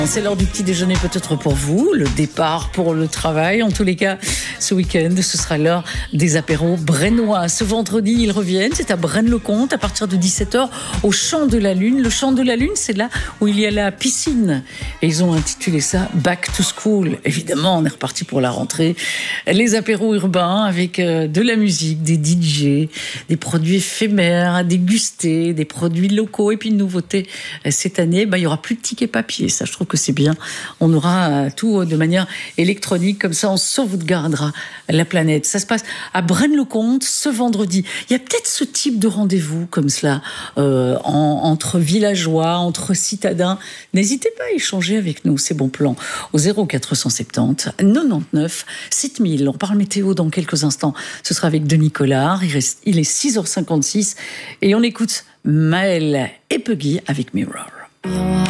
C'est l'heure du petit déjeuner peut-être pour vous, le départ pour le travail. En tous les cas, ce week-end, ce sera l'heure des apéros brennois. Ce vendredi, ils reviennent, c'est à Braine-le-Comte à partir de 17h au Champ de la Lune. Le Champ de la Lune, c'est là où il y a la piscine. Et ils ont intitulé ça Back to School. Évidemment, on est reparti pour la rentrée. Les apéros urbains avec de la musique, des DJ, des produits éphémères à déguster, des produits locaux. Et puis une nouveauté cette année, il y aura plus de tickets papier. Ça, je trouve que c'est bien. On aura tout de manière électronique, comme ça on sauvegardera la planète. Ça se passe à Braine-le-Comte ce vendredi. Il y a peut-être ce type de rendez-vous comme cela entre villageois, entre citadins. N'hésitez pas à échanger avec nous, ces bons plans, au 0470 99 7000. On parle météo dans quelques instants. Ce sera avec Denis Collard. Il est 6h56 et on écoute Maël et Peggy avec Mirror.